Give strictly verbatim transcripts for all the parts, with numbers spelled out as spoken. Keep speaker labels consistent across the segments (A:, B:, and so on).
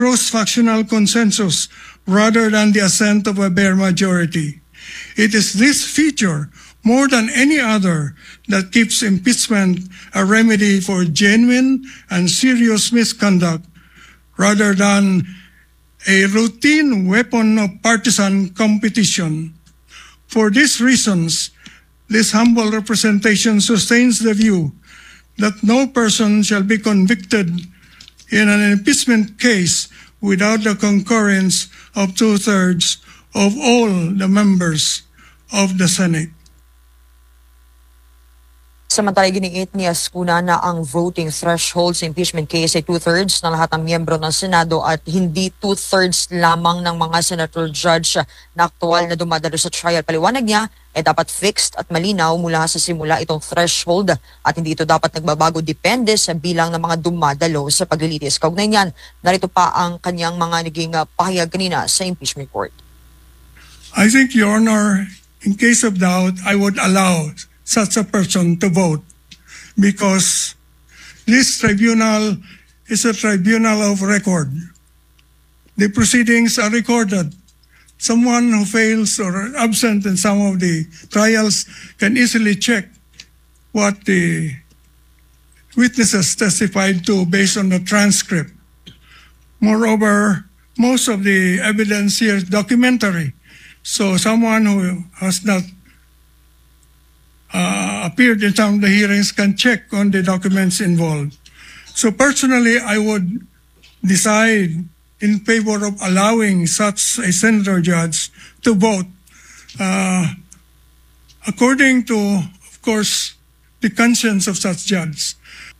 A: cross-factional consensus rather than the assent of a bare majority. It is this feature, more than any other, that keeps impeachment a remedy for genuine and serious misconduct rather than a routine weapon of partisan competition. For these reasons, this humble representation sustains the view that no person shall be convicted in an impeachment case without the concurrence of two-thirds of all the members of the Senate.
B: Samantala, giniit ni Ascuna na ang voting threshold sa impeachment case ay two-thirds ng lahat ng miyembro ng Senado at hindi two-thirds lamang ng mga senator judge na aktual na dumadalo sa trial. Paliwanag niya, eh dapat fixed at malinaw mula sa simula itong threshold at hindi ito dapat nagbabago depende sa bilang ng mga dumadalo sa paglilitis. Kaugnay niyan, narito pa ang kanyang mga naging uh, pahayag kanina sa impeachment court.
A: I think, Your Honor, in case of doubt, I would allow such a person to vote because this tribunal is a tribunal of record. The proceedings are recorded. Someone who fails or absent in some of the trials can easily check what the witnesses testified to based on the transcript. Moreover, most of the evidence here is documentary. So someone who has not Uh, appeared in some of the hearings can check on the documents involved. So personally, I would decide in favor of allowing such a senator judge to vote uh, according to, of course, the conscience of such judge.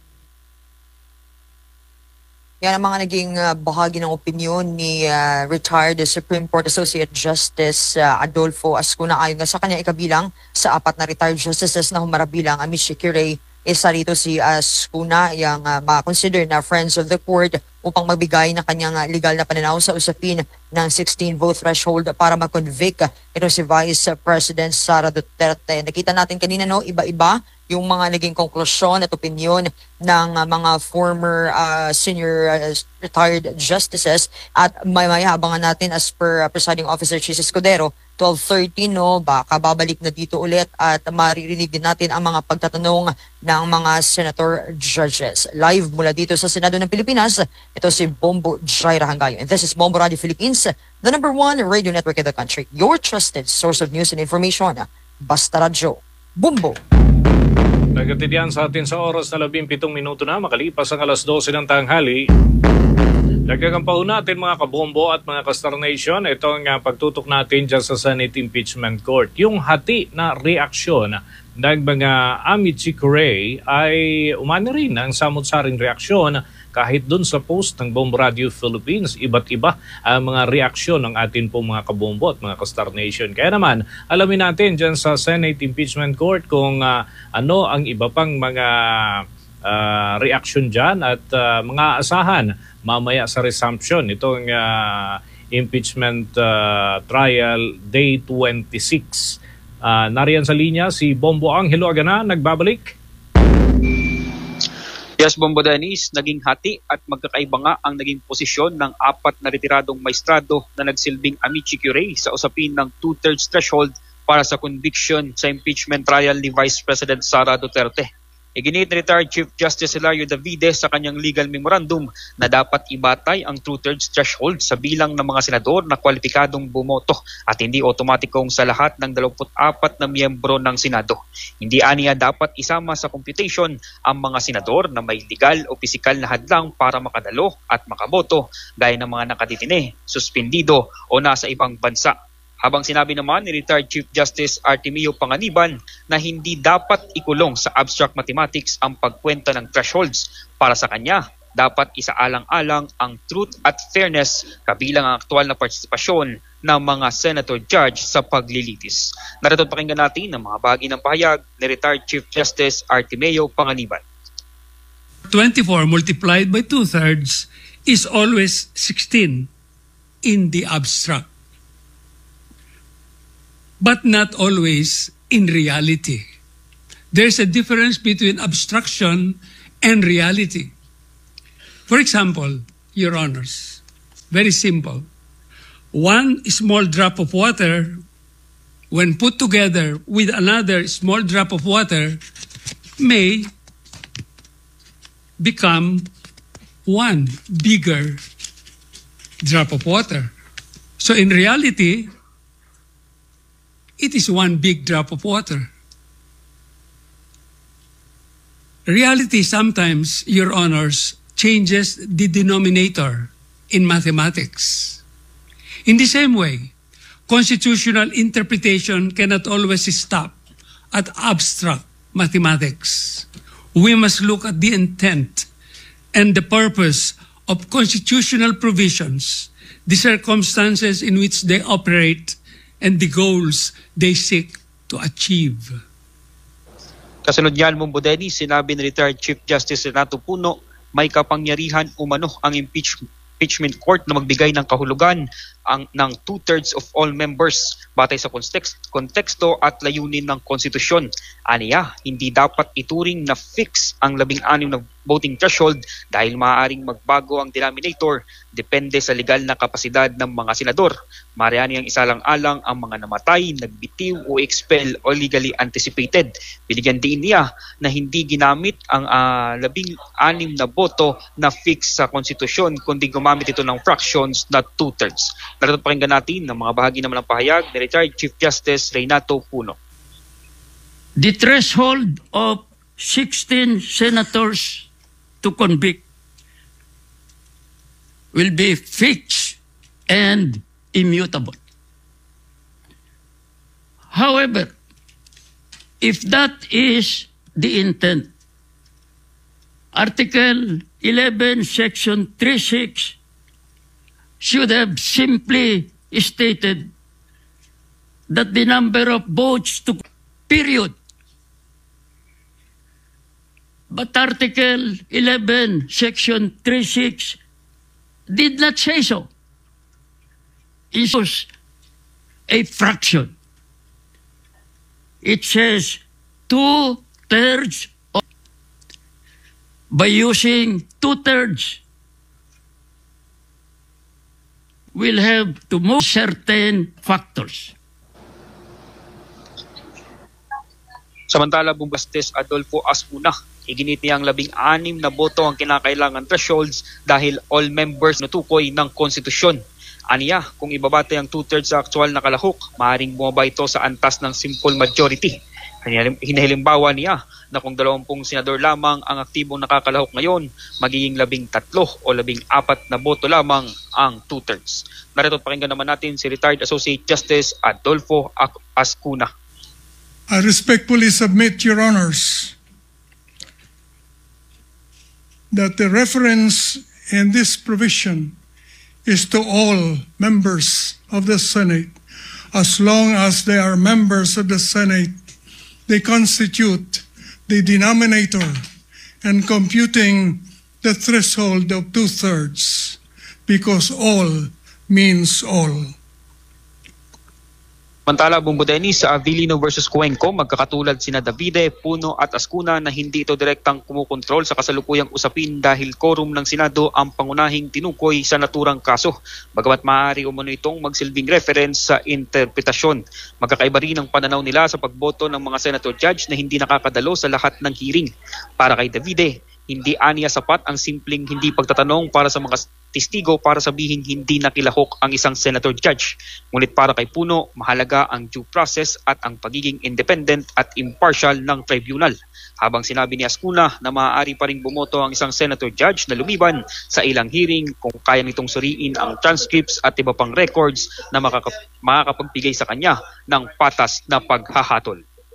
B: Yan ang mga naging uh, bahagi ng opinyon ni uh, retired Supreme Court Associate Justice uh, Adolfo Ascuna. Ayon nga sa kanya, ikabilang sa apat na retired justices na humarabilang Amici Curie. Isa rito si Ascuna, yung uh, ma-consider na friends of the court upang magbigay ng kanyang uh, legal na pananaw sa usapin ng sixteen vote threshold para mag-convict. Ito si Vice President Sara Duterte. Nakita natin kanina, no, iba-iba yung mga naging konklusyon at opinyon ng uh, mga former uh, senior uh, retired justices at may mayabangan natin as per uh, Presiding Officer Chis Escudero, twelve thirty, no, baka babalik na dito ulit at maririnig din natin ang mga pagtatanong ng mga senator judges. Live mula dito sa Senado ng Pilipinas, ito si Bombo Jaira Hangayo. And this is Bombo Radio Philippines, the number one radio network in the country. Your trusted source of news and information. Basta Radyo. Bombo!
C: Nagatidian sa atin sa oras na labing pitong minuto na makalipas ang alas dose ng tanghali. Nagkakampaw natin mga kabombo at mga ka-Star Nation, ito ang uh, pagtutok natin dyan sa Senate Impeachment Court. Yung hati na reaksyon ng mga Amici Curie ay umani rin ang samot-saring reaksyon kahit dun sa post ng Bombo Radio Philippines. Iba't iba ang mga reaksyon ng atin pong mga kabombo at mga ka-Star Nation. Kaya naman, alamin natin dyan sa Senate Impeachment Court kung uh, ano ang iba pang mga uh, reaksyon dyan at uh, mga asahan mamaya sa resumption. Itong uh, impeachment uh, trial day twenty-six. Uh, nariyan sa linya si Bombo Angelo Agana, nagbabalik.
D: Yes, Bombo Dennis, naging hati at magkakaiba nga ang naging posisyon ng apat na retiradong maestrado na nagsilbing Amici Curie sa usapin ng two-thirds threshold para sa conviction sa impeachment trial ni Vice President Sara Duterte. Iginit ni retired Chief Justice Hilario Davide sa kanyang legal memorandum na dapat ibatay ang two-thirds threshold sa bilang ng mga senador na kwalipikadong bumoto at hindi otomatikong sa lahat ng dalawampu't apat na miyembro ng Senado. Hindi aniya dapat isama sa computation ang mga senador na may legal o pisikal na hadlang para makadalo at makaboto gaya ng mga nakatitine, suspendido o nasa ibang bansa. Habang sinabi naman ni retired Chief Justice Artemio Panganiban na hindi dapat ikulong sa abstract mathematics ang pagkwenta ng thresholds. Para sa kanya, dapat isaalang-alang ang truth at fairness kabilang ang aktual na partisipasyon ng mga senator judge sa paglilitis. Narito pakinggan natin ang mga bahagi ng pahayag ni retired Chief Justice Artemio Panganiban.
E: twenty-four multiplied by two-thirds is always sixteen in the abstract, but not always in reality. There's a difference between abstraction and reality. For example, Your Honors, Very simple. One small drop of water, when put together with another small drop of water, may become one bigger drop of water. So in reality, it is one big drop of water. Reality sometimes, Your Honors, changes the denominator in mathematics. In the same way, constitutional interpretation cannot always stop at abstract mathematics. We must look at the intent and the purpose of constitutional provisions, the circumstances in which they operate, and the goals they seek to achieve.
D: Kasunod niyan, Mumbudeni, sinabi ni retired Chief Justice Renato Puno, may kapangyarihan umano ang impeach- impeachment court na magbigay ng kahulugan ang, ng two-thirds of all members batay sa kontekst, konteksto at layunin ng konstitusyon. Aniya, hindi dapat ituring na fix ang labing-anim na voting threshold dahil maaaring magbago ang denominator depende sa legal na kapasidad ng mga senador. Maaari niyang isalang-alang ang mga namatay, nagbitiw o expel o legally anticipated. Binigyan din niya na hindi ginamit ang uh, labing-anim na boto na fix sa konstitusyon kundi gumamit ito ng fractions na two-thirds. Narito pakinggan natin ng mga bahagi naman ng pahayag ni retired Chief Justice Renato Puno.
F: The threshold of sixteen senators to convict will be fixed and immutable. However, if that is the intent, Article eleven, Section thirty-six should have simply stated that the number of votes to period. But Article eleven, Section thirty-six did not say so. It was a fraction. It says two-thirds of, by using two-thirds, we'll have to move certain factors.
D: Samantala, Bumbastes Adolfo Ascuna, iginit niya ang labing-anim na boto ang kinakailangan thresholds dahil all members natukoy ng konstitusyon. Aniya, kung ibabate ang two-thirds sa aktual na kalahok, maaaring bumaba ito sa antas ng simple majority. Hinahilimbawa niya na kung dalawampung senador lamang ang aktibong nakakalahok ngayon, magiging labing tatlo o labing apat na boto lamang ang two-thirds. Narito at pakinggan naman natin si retired Associate Justice Adolfo Ascuna.
A: I respectfully submit, Your Honors, that the reference in this provision is to all members of the Senate. As long as they are members of the Senate, they constitute the denominator and computing the threshold of two-thirds, because all means all.
D: Samantala, Bumbudeni, sa Avellino versus Cuenco, magkakatulad sina Davide, Puno at Ascuna na hindi ito direktang kumukontrol sa kasalukuyang usapin dahil quorum ng Senado ang pangunahing tinukoy sa naturang kaso. Bagamat maaari umano itong magsilbing reference sa interpretasyon. Magkakaiba rin ang pananaw nila sa pagboto ng mga senator judge na hindi nakakadalo sa lahat ng hearing. Para kay Davide, hindi aniya sapat ang simpleng hindi pagtatanong para sa mga testigo para sabihin hindi nakilahok ang isang senator judge. Ngunit para kay Puno, mahalaga ang due process at ang pagiging independent at impartial ng tribunal. Habang sinabi ni Ascuna na maaari pa rin bumoto ang isang senator judge na lumiban sa ilang hearing kung kaya nitong suriin ang transcripts at iba pang records na makaka- makakapagbigay sa kanya ng patas na paghahatol.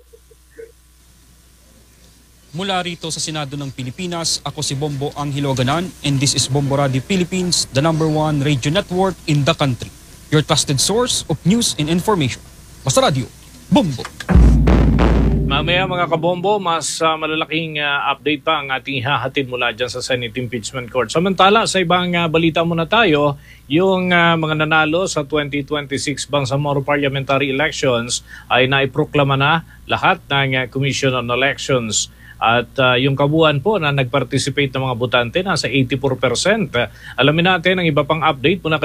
G: Mula rito sa Senado ng Pilipinas, ako si Bombo Angelo Ganan and this is Bombo Radio Philippines, the number one radio network in the country. Your trusted source of news and information. Basta Radio, Bombo!
C: Mamaya mga kabombo, mas uh, malalaking uh, update pa ang ating hahatid mula dyan sa Senate Impeachment Court. Samantala, sa ibang uh, balita muna tayo, yung uh, mga nanalo sa twenty twenty-six Bangsamoro Parliamentary Elections ay naiproklama na lahat ng uh, Commission on Elections. At uh, yung kabuuan po na nag-participate ng mga botante nasa eighty-four percent. Uh, alamin natin ang iba pang update muna